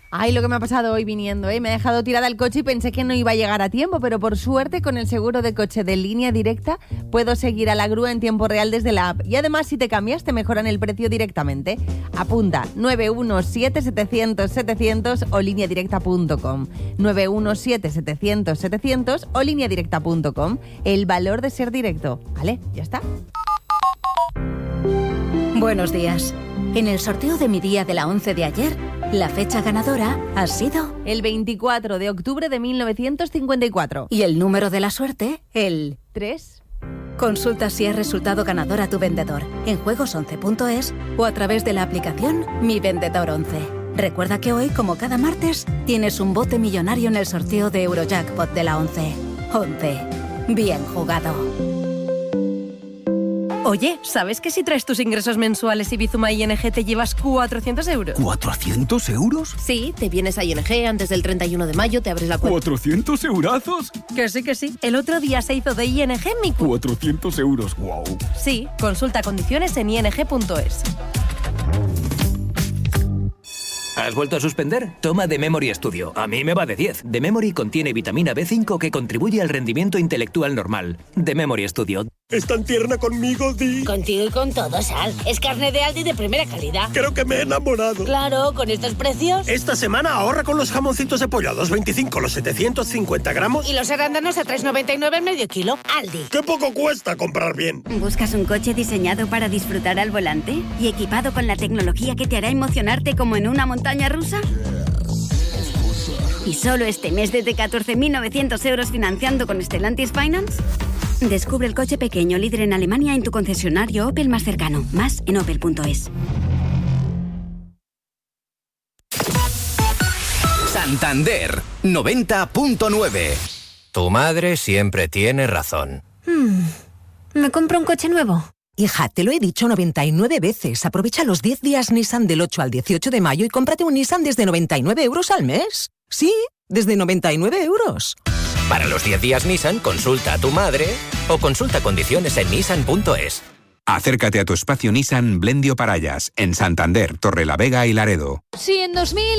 Ay, lo que me ha pasado hoy viniendo, Me ha dejado tirada el coche y pensé que no iba a llegar a tiempo, pero por suerte con el seguro de coche de Línea Directa puedo seguir a la grúa en tiempo real desde la app. Y además, si te cambias, te mejoran el precio directamente. Apunta 917-700-700 o lineadirecta.com. 917-700-700 o lineadirecta.com. El valor de ser directo. ¿Vale? Ya está. Buenos días. En el sorteo de mi día de la 11 de ayer, la fecha ganadora ha sido el 24 de octubre de 1954. Y el número de la suerte, el 3. Consulta si has resultado ganador a tu vendedor en juegos11.es o a través de la aplicación Mi Vendedor 11. Recuerda que hoy, como cada martes, tienes un bote millonario en el sorteo de Eurojackpot de la 11. 11. Bien jugado. Oye, ¿sabes que si traes tus ingresos mensuales y Bizuma ING te llevas 400 euros? ¿400 euros? Sí, te vienes a ING antes del 31 de mayo, te abres la cuenta. ¿400 eurazos? Que sí. El otro día se hizo de ING mi cuenta. 400 euros, wow. Sí, consulta condiciones en ing.es. ¿Has vuelto a suspender? Toma The Memory Studio. A mí me va de 10. The Memory contiene vitamina B5 que contribuye al rendimiento intelectual normal. The Memory Studio. ¿Es tan tierna conmigo, Di? Contigo y con todo, Sal. Es carne de Aldi de primera calidad. Creo que me he enamorado. Claro, con estos precios. Esta semana ahorra con los jamoncitos de pollo a 2,25 los 750 gramos. Y los arándanos a 3,99 el medio kilo. Aldi. ¡Qué poco cuesta comprar bien! ¿Buscas un coche diseñado para disfrutar al volante? ¿Y equipado con la tecnología que te hará emocionarte como en una montaña rusa? ¿Y solo este mes desde 14.900 euros financiando con Stellantis Finance? Descubre el coche pequeño líder en Alemania en tu concesionario Opel más cercano. Más en opel.es. Santander 90.9. Tu madre siempre tiene razón. ¿Me compro un coche nuevo? Hija, te lo he dicho 99 veces. Aprovecha los 10 días Nissan del 8 al 18 de mayo y cómprate un Nissan desde 99 euros al mes. Sí, desde 99 euros. Para los 10 días Nissan, consulta a tu madre o consulta condiciones en nissan.es. Acércate a tu espacio Nissan Blendio Parayas, en Santander, Torrelavega y Laredo. Si en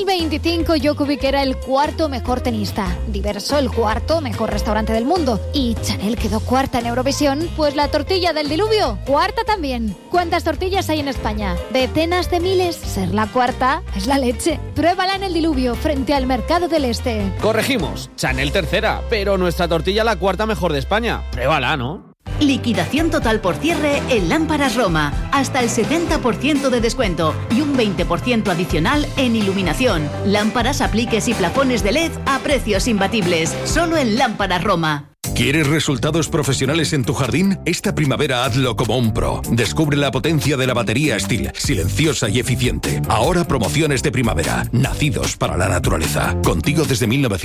2025 Djokovic era el cuarto mejor tenista, Diverso el cuarto mejor restaurante del mundo y Chanel quedó cuarta en Eurovisión, pues la tortilla del diluvio, cuarta también. ¿Cuántas tortillas hay en España? Decenas de miles. Ser la cuarta es la leche. Pruébala en el diluvio, frente al Mercado del Este. Corregimos, Chanel tercera, pero nuestra tortilla la cuarta mejor de España. Pruébala, ¿no? Liquidación total por cierre en Lámparas Roma. Hasta el 70% de descuento y un 20% adicional en iluminación. Lámparas, apliques y plafones de LED a precios imbatibles. Solo en Lámparas Roma. ¿Quieres resultados profesionales en tu jardín? Esta primavera hazlo como un pro. Descubre la potencia de la batería Stihl, silenciosa y eficiente. Ahora promociones de primavera, nacidos para la naturaleza. Contigo desde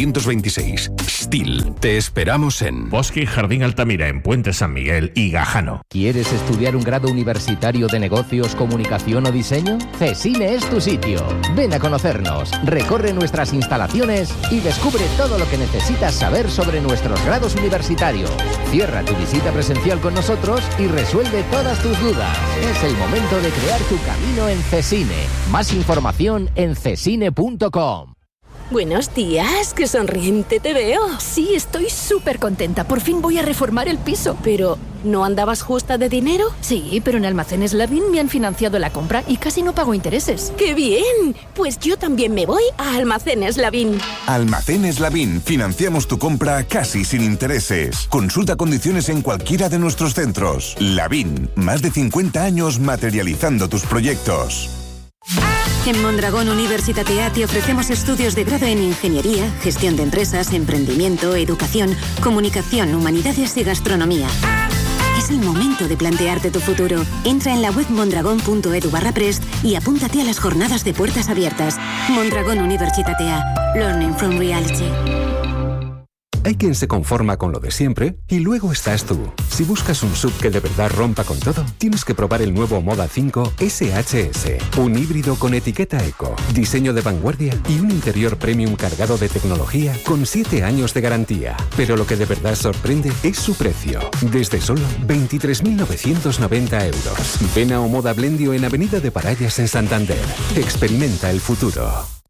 1926. Stihl. Te esperamos en Bosque y Jardín Altamira, en Puente San Miguel y Gajano. ¿Quieres estudiar un grado universitario de negocios, comunicación o diseño? CESINE es tu sitio. Ven a conocernos, recorre nuestras instalaciones y descubre todo lo que necesitas saber sobre nuestros grados universitarios. Cierra tu visita presencial con nosotros y resuelve todas tus dudas. Es el momento de crear tu camino en CESINE. Más información en cesine.com. Buenos días, qué sonriente te veo. Sí, estoy súper contenta. Por fin voy a reformar el piso. Pero, ¿no andabas justa de dinero? Sí, pero en Almacenes Lavín me han financiado la compra y casi no pago intereses. ¡Qué bien! Pues yo también me voy a Almacenes Lavín. Almacenes Lavín. Financiamos tu compra casi sin intereses. Consulta condiciones en cualquiera de nuestros centros. Lavín. Más de 50 años materializando tus proyectos. En Mondragón Universitatea te ofrecemos estudios de grado en Ingeniería, Gestión de Empresas, Emprendimiento, Educación, Comunicación, Humanidades y Gastronomía. Es el momento de plantearte tu futuro. Entra en la web mondragon.edu/prest y apúntate a las jornadas de puertas abiertas. Mondragón Universitatea. Learning from Reality. Hay quien se conforma con lo de siempre y luego estás tú. Si buscas un SUV que de verdad rompa con todo, tienes que probar el nuevo Moda 5 SHS. Un híbrido con etiqueta eco, diseño de vanguardia y un interior premium cargado de tecnología con 7 años de garantía. Pero lo que de verdad sorprende es su precio. Desde solo 23.990 euros. Ven a Omoda Blendio en Avenida de Parayas en Santander. Experimenta el futuro.